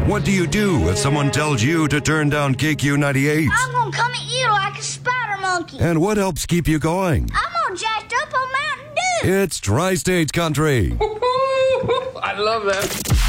What do you do if someone tells you to turn down KQ98? I'm gonna come at you like a spider monkey. And what helps keep you going? I'm all jacked up on Mountain Dew. It's Tri-State Country. I love that.